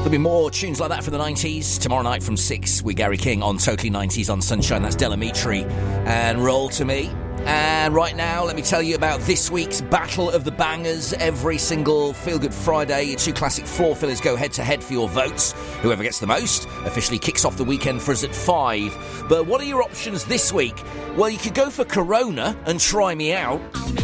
There'll be more tunes like that from the 90s. Tomorrow night from 6 with Gary King on Totally 90s on Sunshine. That's Della Mitri and Roll to Me. And right now, let me tell you about this week's Battle of the Bangers. Every single Feel Good Friday, your two classic floor fillers go head-to-head for your votes. Whoever gets the most officially kicks off the weekend for us at 5. But what are your options this week? Well, you could go for Corona and Try Me Out.